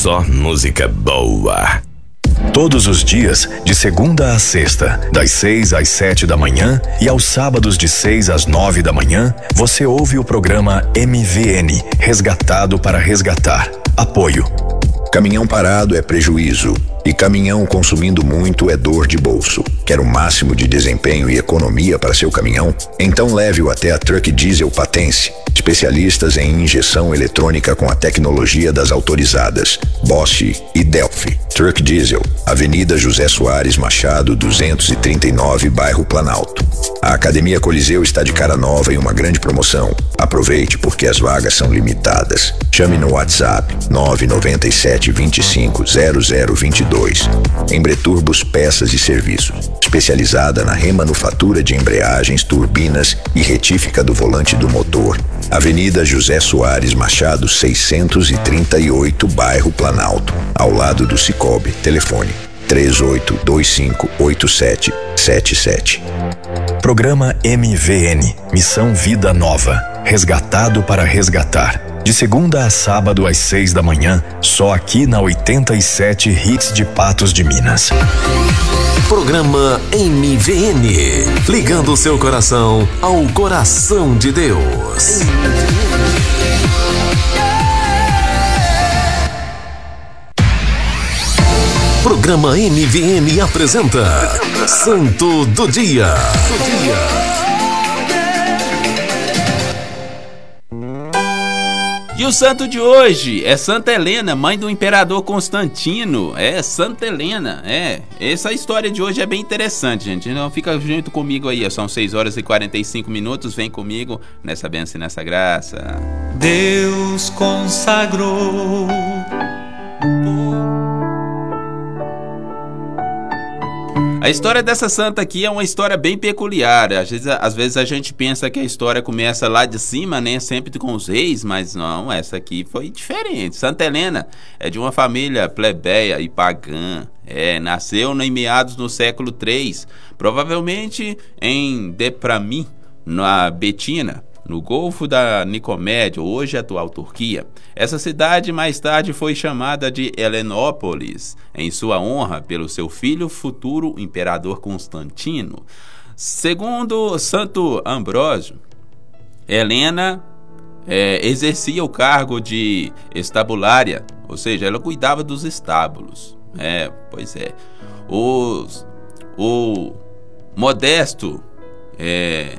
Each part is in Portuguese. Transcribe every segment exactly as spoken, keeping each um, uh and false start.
Só música boa. Todos os dias, de segunda a sexta, das seis às sete da manhã e aos sábados de seis às nove da manhã, você ouve o programa M V N, Resgatado para Resgatar. Apoio. Caminhão parado é prejuízo e caminhão consumindo muito é dor de bolso. Quer o máximo de desempenho e economia para seu caminhão? Então leve-o até a Truck Diesel Patense, especialistas em injeção eletrônica com a tecnologia das autorizadas Bosch e Delphi. Truck Diesel, Avenida José Soares Machado, duzentos e trinta e nove, bairro Planalto. A Academia Coliseu está de cara nova em uma grande promoção. Aproveite porque as vagas são limitadas. Chame no WhatsApp nove nove sete, dois cinco, zero zero dois dois. Embreturbos Peças e Serviços, especializada na remanufatura de embreagens, turbinas e retífica do volante do motor. Avenida José Soares Machado, seiscentos e trinta e oito, bairro Planalto, ao lado do Cicobi. Telefone três oito dois cinco, oito sete sete sete. Programa M V N, Missão Vida Nova, Resgatado para Resgatar. De segunda a sábado às seis da manhã, só aqui na oitenta e sete Hits de Patos de Minas. Programa M V N, ligando o seu coração ao coração de Deus. Programa M V N apresenta Santo do Dia. E o santo de hoje é Santa Helena, mãe do imperador Constantino. É, Santa Helena, é. Essa história de hoje é bem interessante, gente. Então fica junto comigo aí, são seis horas e quarenta e cinco minutos. Vem comigo nessa bênção e nessa graça. Deus consagrou A história dessa santa aqui é uma história bem peculiar. Às vezes, às vezes a gente pensa que a história começa lá de cima, né? Sempre com os reis, mas não, essa aqui foi diferente. Santa Helena é de uma família plebeia e pagã. É, nasceu em meados do século três, provavelmente em Deprami, na Betina, no Golfo da Nicomédia, hoje atual Turquia. Essa cidade mais tarde foi chamada de Helenópolis, em sua honra pelo seu filho futuro imperador Constantino. Segundo Santo Ambrósio, Helena é, exercia o cargo de estabulária, ou seja, ela cuidava dos estábulos. É, pois é. Os, o Modesto é,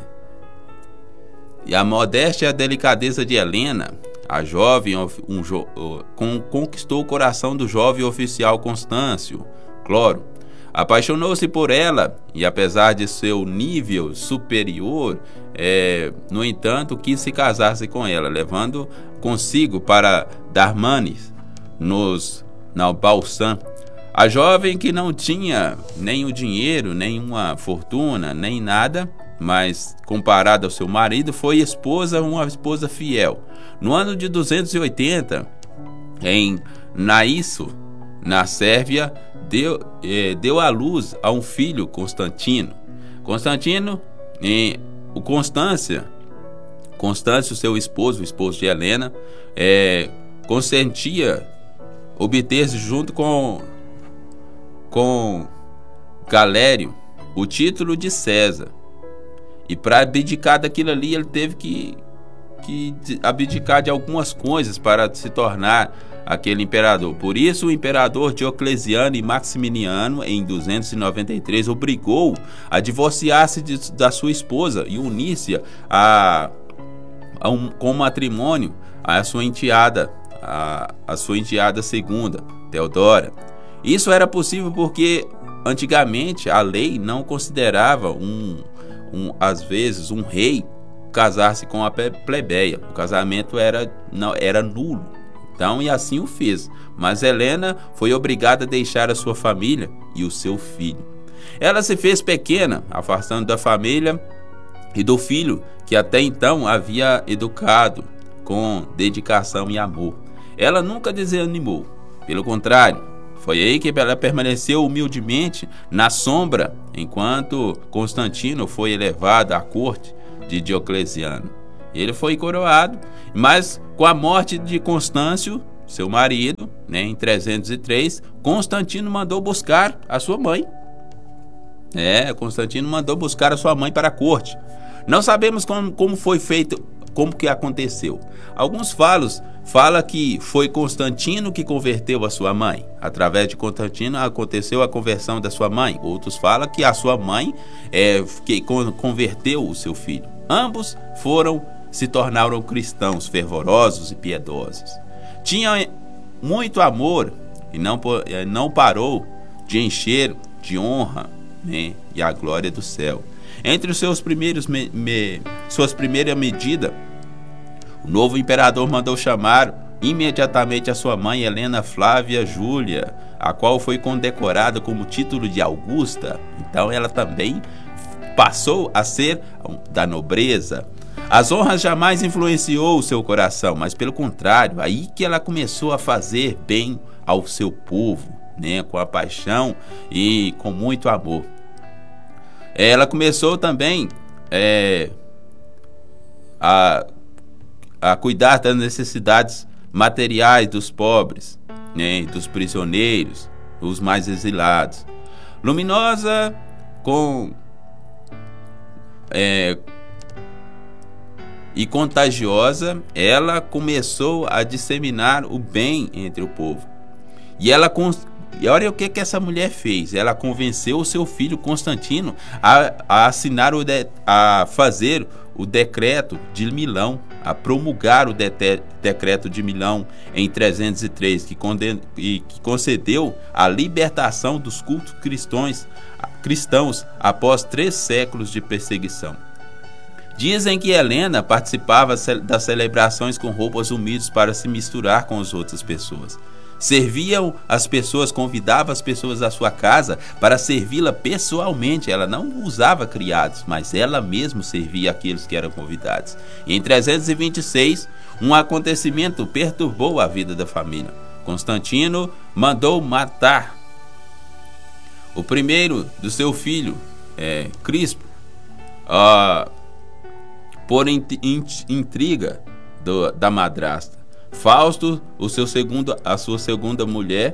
E a modéstia e a delicadeza de Helena, a jovem, um, um, conquistou o coração do jovem oficial Constâncio, Cloro. Apaixonou-se por ela e, apesar de seu nível superior, é, no entanto, quis se casar-se com ela, levando consigo para Darmanes, nos Balsã. A jovem, que não tinha nem o dinheiro, nem uma fortuna, nem nada, mas comparada ao seu marido, foi esposa, uma esposa fiel. No ano de duzentos e oitenta, em Naisso, na Sérvia, deu, eh, deu à luz a um filho, Constantino. Constantino, eh, o Constância, Constâncio, seu esposo, o esposo de Helena, eh, consentia obter-se junto com, com Galério o título de César. E para abdicar daquilo ali, ele teve que, que abdicar de algumas coisas para se tornar aquele imperador. Por isso, o imperador Diocleciano e Maximiliano, em duzentos e noventa e três, obrigou a divorciar-se de, da sua esposa e unir-se a, a um, com matrimônio à sua enteada, a, a sua enteada segunda, Teodora. Isso era possível porque, antigamente, a lei não considerava um... Um, às vezes um rei casar-se com a plebeia. O casamento era, não, era nulo. Então, e assim o fez. Mas Helena foi obrigada a deixar a sua família e o seu filho. Ela se fez pequena, afastando da família e do filho que até então havia educado com dedicação e amor. Ela nunca desanimou, pelo contrário. Foi aí que ela permaneceu humildemente na sombra, enquanto Constantino foi elevado à corte de Diocleciano. Ele foi coroado, mas com a morte de Constâncio, seu marido, né, em trezentos e três, Constantino mandou buscar a sua mãe. É, Constantino mandou buscar a sua mãe para a corte. Não sabemos como, como foi feito, como que aconteceu. Alguns falos falam que foi Constantino que converteu a sua mãe. Através de Constantino aconteceu a conversão da sua mãe. Outros falam que a sua mãe é, que converteu o seu filho. Ambos foram, se tornaram cristãos fervorosos e piedosos. Tinha muito amor e não, não parou de encher de honra, né, e a glória do céu. Entre os seus primeiros me, me, suas primeiras medidas, o novo imperador mandou chamar imediatamente a sua mãe Helena Flávia Júlia, a qual foi condecorada como título de Augusta. Então ela também passou a ser da nobreza. As honras jamais influenciou o seu coração, mas pelo contrário, aí que ela começou a fazer bem ao seu povo, né, com a paixão e com muito amor. Ela começou também é, a, a cuidar das necessidades materiais dos pobres, né, dos prisioneiros, dos mais exilados. Luminosa com é, e contagiosa, ela começou a disseminar o bem entre o povo. E ela e olha o que, que essa mulher fez. Ela convenceu o seu filho Constantino a, a assinar o de, a fazer o decreto de Milão, a promulgar o de, decreto de Milão em trezentos e três, que, conden, e, que concedeu a libertação dos cultos cristãos, cristãos após três séculos de perseguição. Dizem que Helena participava das celebrações com roupas humildes para se misturar com as outras pessoas. Serviam as pessoas, convidava as pessoas à sua casa para servi-la pessoalmente. Ela não usava criados, mas ela mesma servia aqueles que eram convidados. E em trezentos e vinte e seis, um acontecimento perturbou a vida da família. Constantino mandou matar o primeiro do seu filho, é, Crispo, uh, por intriga do, da madrasta. Fausto, o seu segundo, a sua segunda mulher,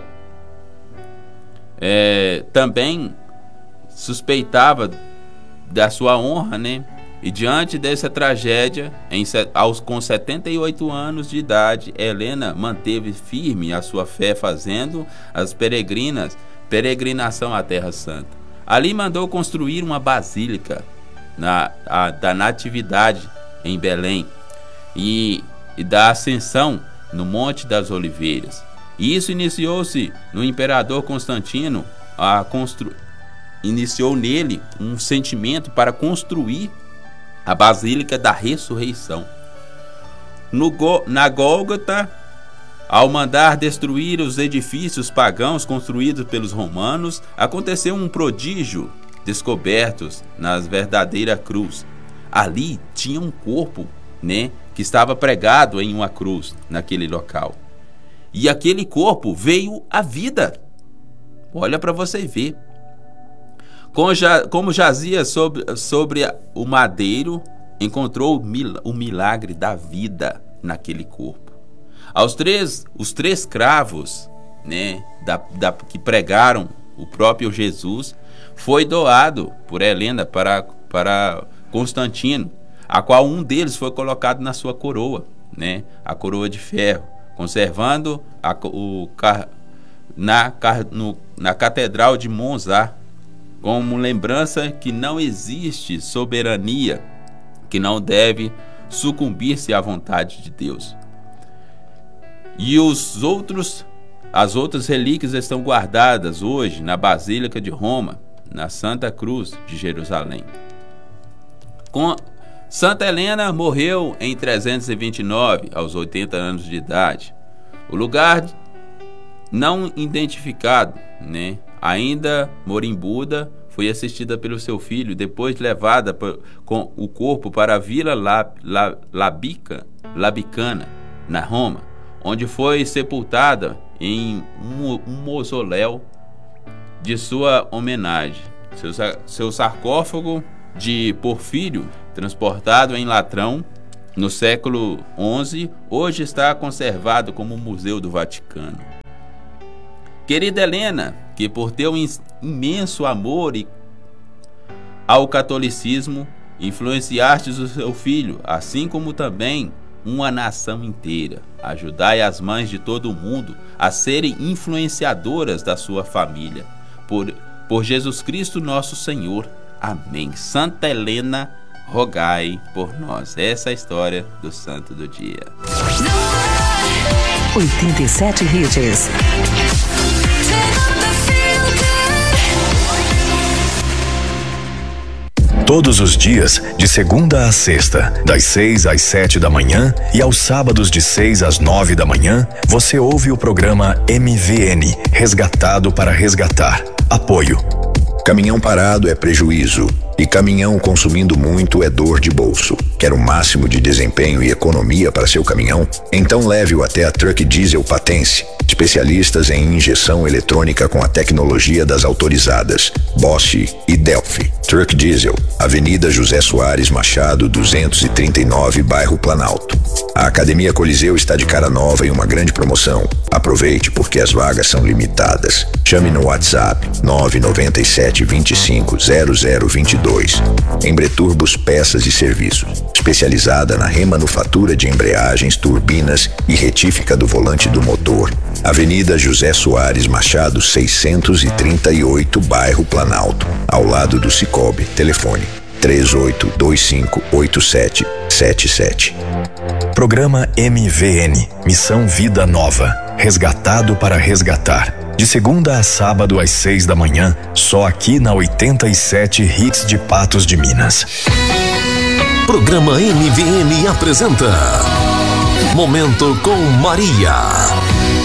é, também suspeitava da sua honra, né? E diante dessa tragédia, em, aos, com setenta e oito anos de idade, Helena manteve firme a sua fé, fazendo as peregrinas, peregrinação à Terra Santa. Ali mandou construir uma basílica na, a, da Natividade em Belém e, e da Ascensão no Monte das Oliveiras. E isso iniciou-se no imperador Constantino, a constru... iniciou nele um sentimento para construir a Basílica da Ressurreição. No Go... Na Gólgota, ao mandar destruir os edifícios pagãos construídos pelos romanos, aconteceu um prodígio descobertos na verdadeira cruz. Ali tinha um corpo, né, que estava pregado em uma cruz naquele local. E aquele corpo veio à vida. Olha para você ver. Como jazia sobre, sobre o madeiro, encontrou o milagre da vida naquele corpo. Aos três, os três cravos, né, da, da, que pregaram o próprio Jesus, foi doado por Helena para, para Constantino, a qual um deles foi colocado na sua coroa, né, a coroa de ferro, conservando a, o, na, no, na Catedral de Monza, como lembrança que não existe soberania que não deve sucumbir-se à vontade de Deus. E os outros, as outras relíquias estão guardadas hoje na Basílica de Roma, na Santa Cruz de Jerusalém. Com Santa Helena morreu em trezentos e vinte e nove, aos oitenta anos de idade. O lugar não identificado, né, ainda moribunda, foi assistida pelo seu filho, depois levada por, com o corpo para a Vila Lab, Lab, Labica, Labicana, na Roma, onde foi sepultada em um, um mausoléu de sua homenagem. Seu, seu sarcófago de porfírio, transportado em latrão no século onze, hoje está conservado como Museu do Vaticano. Querida Helena, que por teu imenso amor e ao catolicismo influenciastes o seu filho, assim como também uma nação inteira. Ajudai as mães de todo o mundo a serem influenciadoras da sua família. Por, por Jesus Cristo nosso Senhor. Amém. Santa Helena, rogai por nós. Essa é a história do santo do dia. oitenta e sete Hits. Todos os dias, de segunda a sexta, das seis às sete da manhã e aos sábados de seis às nove da manhã, você ouve o programa M V N, Resgatado para Resgatar. Apoio. Caminhão parado é prejuízo e caminhão consumindo muito é dor de bolso. Quer o máximo de desempenho e economia para seu caminhão? Então leve-o até a Truck Diesel Patense. Especialistas em injeção eletrônica com a tecnologia das autorizadas Bosch e Delphi. Truck Diesel, Avenida José Soares Machado, duzentos e trinta e nove, bairro Planalto. A Academia Coliseu está de cara nova em uma grande promoção. Aproveite porque as vagas são limitadas. Chame no WhatsApp nove nove sete, dois cinco, zero zero dois dois. Embreturbos Peças e Serviços. Especializada na remanufatura de embreagens, turbinas e retífica do volante do motor. Avenida José Soares Machado, seiscentos e trinta e oito, bairro Planalto, ao lado do Cicobi. Telefone três oito dois cinco oito sete sete sete. Programa M V N, Missão Vida Nova, Resgatado para Resgatar. De segunda a sábado às seis da manhã, só aqui na oitenta e sete Hits de Patos de Minas. Programa M V N apresenta Momento com Maria.